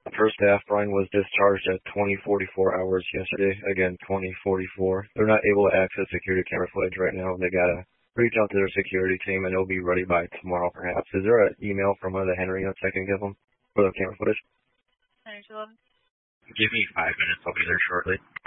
First staff, Brian, was discharged at 20:44 hours yesterday. Again, 20:44. They're not able to access security camera footage right now. They gotta reach out to their security team, and it'll be ready by tomorrow, perhaps. Is there an email from one of the Henry units I can give them for the camera footage? Henry 11. Give me 5 minutes. I'll be there shortly.